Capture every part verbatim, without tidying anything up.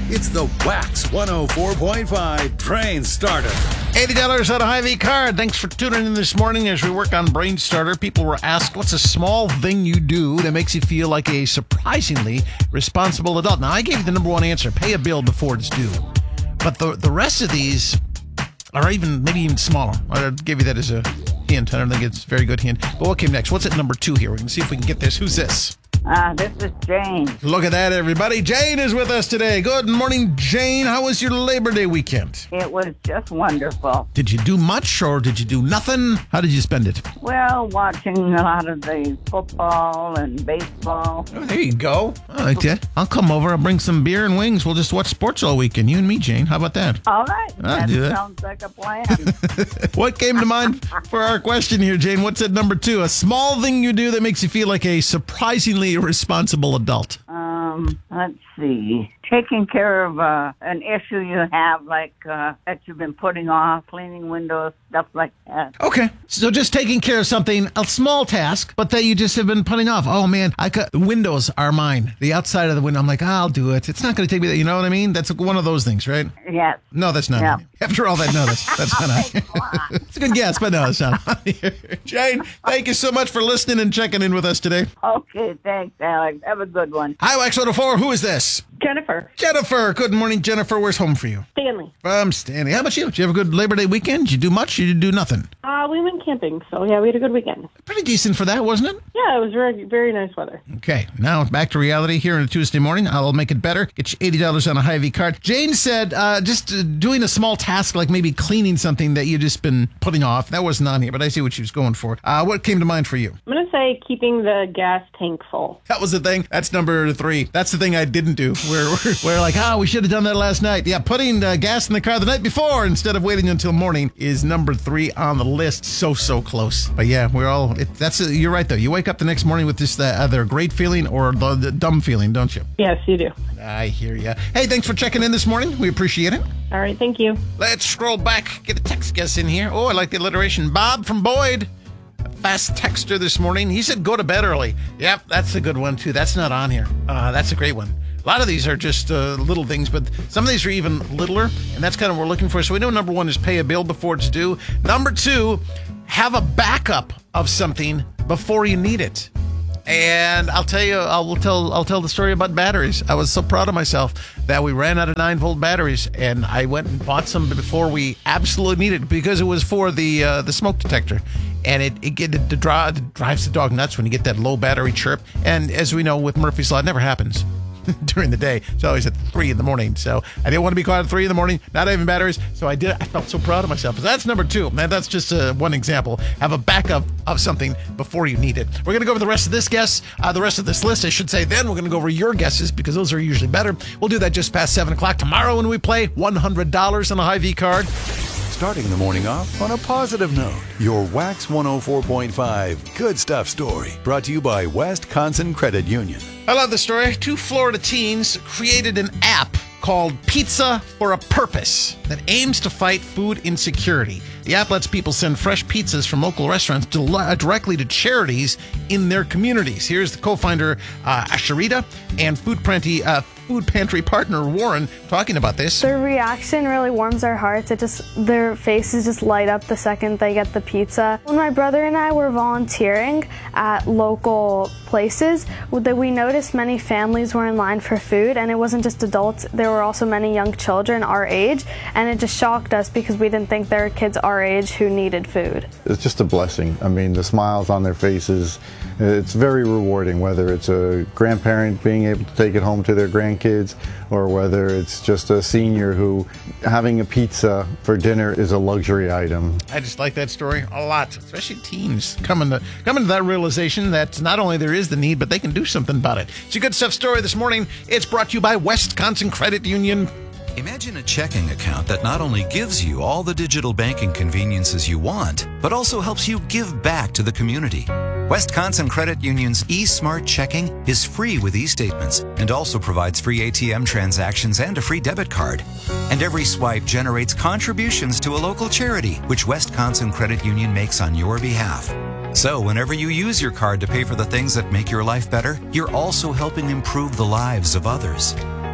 It's the Wax one oh four point five Brain Starter. eighty dollars on a Hy-Vee card. Thanks for tuning in this morning as we work on Brain Starter. People were asked, what's a small thing you do that makes you feel like a surprisingly responsible adult? Now, I gave you the number one answer, pay a bill before it's due. But the the rest of these are even, maybe even smaller. I'll give you that as a hint. I don't think it's a very good hint. But what came next? What's at number two here? We're going to see if we can get this. Who's this? Uh, this is Jane. Look at that, everybody. Jane is with us today. Good morning, Jane. How was your Labor Day weekend? It was just wonderful. Did you do much or did you do nothing? How did you spend it? Well, watching a lot of the football and baseball. Oh, there you go. Oh, okay. I'll come over. I'll bring some beer and wings. We'll just watch sports all weekend. You and me, Jane. How about that? All right. I'll that do that. sounds like a plan. What came to mind for our question here, Jane? What's at number two? A small thing you do that makes you feel like a surprisingly responsible adult. Um, let's see. Taking care of uh, an issue you have, like uh, that you've been putting off, cleaning windows, stuff like that. Okay. So just taking care of something, a small task, but that you just have been putting off. Oh, man, I could, the windows are mine. The outside of the window, I'm like, I'll do it. It's not going to take me that. You know what I mean? That's one of those things, right? Yes. No, that's not. Yeah. on here. After all that, no, that's, that's not. on here. It's a good guess, but no, it's not. on here. Jane, thank you so much for listening and checking in with us today. Okay, thanks, Alex. Have a good one. Hi, Wax one oh four. Who is this? Jennifer. Jennifer. Good morning, Jennifer. Where's home for you? Stanley. From Stanley. How about you? Did you have a good Labor Day weekend? Did you do much? Did you do nothing? Uh, we went camping, so yeah, we had a good weekend. Pretty decent for that, wasn't it? Yeah, it was very, very nice weather. Okay, now back to reality here on a Tuesday morning. I'll make it better. Get you eighty dollars on a Hy-Vee card. Jane said uh, just uh, doing a small task like maybe cleaning something that you've just been putting off. That wasn't on here, but I see what she was going for. Uh, what came to mind for you? I'm going to say keeping the gas tank full. That was the thing. That's number three. That's the thing I didn't do. We're, we're, we're like, oh, we should have done that last night. Yeah, putting uh, gas in the car the night before instead of waiting until morning is number three on the list. So, so close. But yeah, we're all, it, that's, a, you're right though. You wake up the next morning with this uh, either great feeling or the, the dumb feeling, don't you? Yes, you do. I hear ya. Hey, thanks for checking in this morning. We appreciate it. All right, thank you. Let's scroll back, get a text guess in here. Oh, I like the alliteration. Bob from Boyd. A fast texter this morning. He said go to bed early. Yep, that's a good one too. That's not on here. Uh, that's a great one. A lot of these are just uh, little things, but some of these are even littler, and that's kind of what we're looking for. So we know number one is pay a bill before it's due. Number two, have a backup of something before you need it. And I'll tell you, I'll tell, I'll tell the story about batteries. I was so proud of myself that we ran out of nine volt batteries, and I went and bought some before we absolutely needed it because it was for the uh, the smoke detector, and it it, it, it, dri- it drives the dog nuts when you get that low battery chirp. And as we know with Murphy's Law, it never happens during the day. It's always at three in the morning. So I didn't want to be caught at three in the morning, not having batteries. So I did. I felt so proud of myself. But that's number two. Man, that's just uh, one example. Have a backup of something before you need it. We're going to go over the rest of this guess, uh, the rest of this list, I should say. Then we're going to go over your guesses because those are usually better. We'll do that just past seven o'clock tomorrow when we play one hundred dollars on a Hy-Vee card. Starting the morning off on a positive note. Your Wax one oh four point five Good Stuff story. Brought to you by Wisconsin Credit Union. I love this story. Two Florida teens created an app called Pizza for a Purpose that aims to fight food insecurity. The app lets people send fresh pizzas from local restaurants directly to charities in their communities. Here's the co-founder, uh, Asharita, and food pantry, uh, food pantry partner, Warren, talking about this. Their reaction really warms our hearts. It just, their faces just light up the second they get the pizza. When my brother and I were volunteering at local places, we noticed many families were in line for food, and it wasn't just adults. There were also many young children our age, and it just shocked us because we didn't think there were kids our age who needed food. It's just a blessing. I mean, the smiles on their faces, it's very rewarding, whether it's a grandparent being able to take it home to their grandkids, or whether it's just a senior who having a pizza for dinner is a luxury item. I just like that story a lot, especially teens coming to coming to that realization that not only there is the need, but they can do something about it. It's a Good Stuff story this morning. It's brought to you by Wisconsin Credit Union. Imagine a checking account that not only gives you all the digital banking conveniences you want, but also helps you give back to the community. Wisconsin Credit Union's eSmart Checking is free with e-statements and also provides free A T M transactions and a free debit card. And every swipe generates contributions to a local charity, which Wisconsin Credit Union makes on your behalf. So whenever you use your card to pay for the things that make your life better, you're also helping improve the lives of others.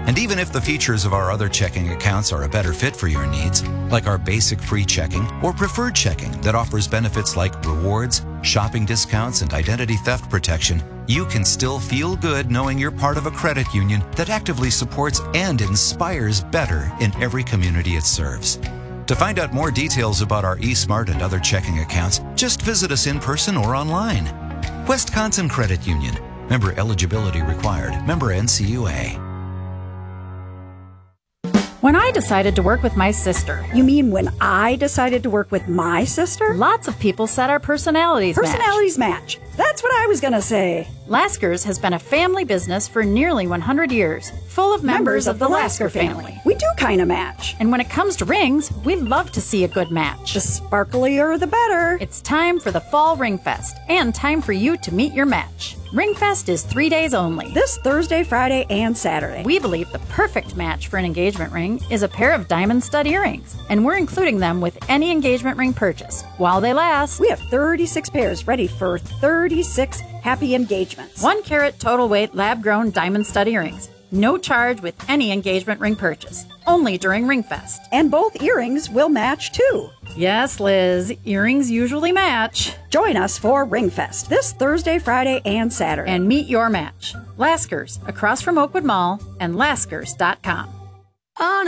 And even if the features of our other checking accounts are a better fit for your needs, like our basic free checking or preferred checking that offers benefits like rewards, shopping discounts, and identity theft protection, you can still feel good knowing you're part of a credit union that actively supports and inspires better in every community it serves. To find out more details about our eSmart and other checking accounts, just visit us in person or online. Wisconsin Credit Union. Member eligibility required. Member N C U A. When I decided to work with my sister. You mean when I decided to work with my sister? Lots of people said our personalities match. Personalities match. That's what I was going to say. Lasker's has been a family business for nearly one hundred years, full of members, members of the, the Lasker family. family. We do kind of match. And when it comes to rings, we love to see a good match. The sparklier, the better. It's time for the Fall Ring Fest, and time for you to meet your match. Ring Fest is three days only. This Thursday, Friday, and Saturday. We believe the perfect match for an engagement ring is a pair of diamond stud earrings, and we're including them with any engagement ring purchase while they last. We have thirty-six pairs ready for thirty-six happy engagements. One carat total weight lab-grown diamond stud earrings. No charge with any engagement ring purchase. Only during Ring Fest. And both earrings will match too. Yes, Liz. Earrings usually match. Join us for Ring Fest this Thursday, Friday, and Saturday. And meet your match. Lasker's, across from Oakwood Mall, and Laskers dot com.